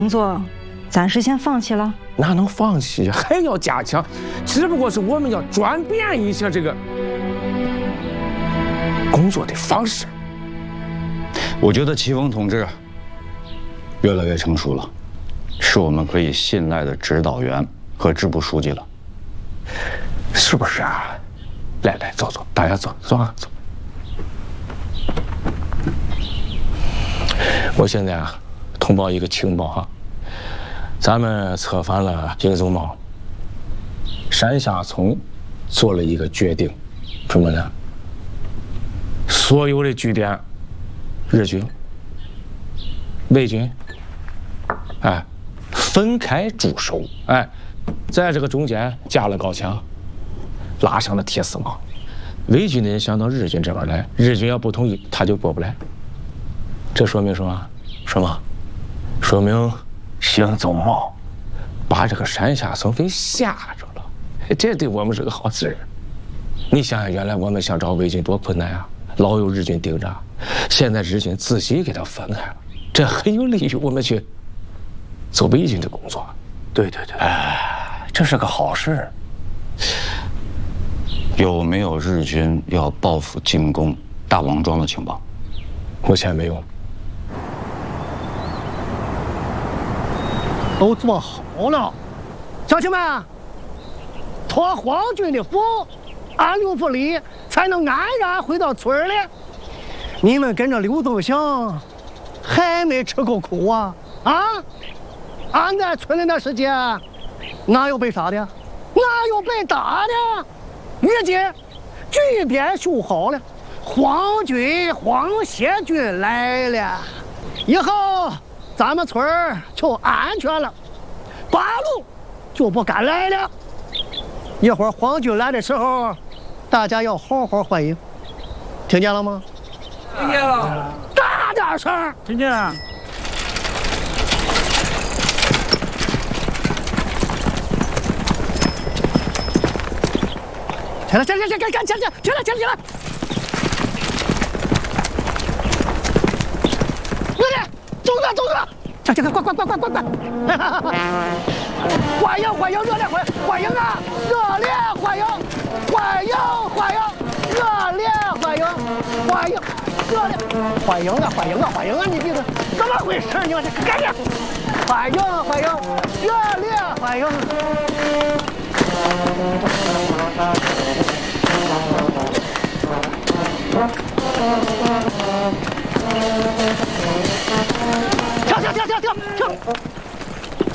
工作暂时先放弃了？ 哪能放弃？还要加强，只不过是我们要转变一下这个工作的方式。 我觉得齐峰同志越来越成熟了，是我们可以信赖的指导员和支部书记了， 是不是啊？来来，走走，大家走走啊走。我现在啊，通报一个情报哈，咱们策反了英宗茂，山下村做了一个决定，什么呢？所有的据点，日军、美军，哎，分开驻守，哎，在这个中间架了高墙，拉上了铁丝网。伪军的人想到日军这边来，日军要不同意，他就过不来。这说明什么？什么？说明英宗茂把这个山下村给吓着了，这对我们是个好事。你想想，原来我们想找伪军多困难啊，老有日军盯着，现在日军自己给他分开了，这很有利于我们去做伪军的工作。 对对对，哎，这是个好事。有没有日军要报复进攻大王庄的情报？ 目前没有。 都做好了，乡亲们，托皇军的福，俺刘福礼才能安然回到村里。你们跟着刘奏祥，还没吃够苦啊？啊！俺在村里的时间，哪有被杀的？哪有被打的？如今据点修好了，皇军、皇协军来了，以后咱们村儿就安全了，八路就不敢来了。一会儿皇军来的时候，大家要好好欢迎，听见了吗？ 听见了。 大点声！ 听见了。 起来，起来，起来，起来，起来，起来，起来！快点，走着，走着！这个，快！欢迎，欢迎，热烈欢迎啊！热烈欢迎，欢迎，欢迎，热烈欢迎，欢迎，热烈欢迎啊！欢迎啊！欢迎啊！你这个怎么回事？你们这赶紧！欢迎，欢迎，热烈欢迎！停！